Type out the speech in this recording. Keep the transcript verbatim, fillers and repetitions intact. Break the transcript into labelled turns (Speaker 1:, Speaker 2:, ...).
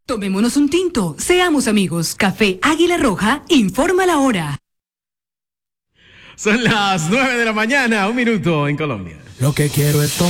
Speaker 1: Tomémonos un tinto, seamos amigos. Café Águila Roja informa la hora.
Speaker 2: Son las nueve de la mañana, un minuto en Colombia.
Speaker 3: Lo que quiero es tomar.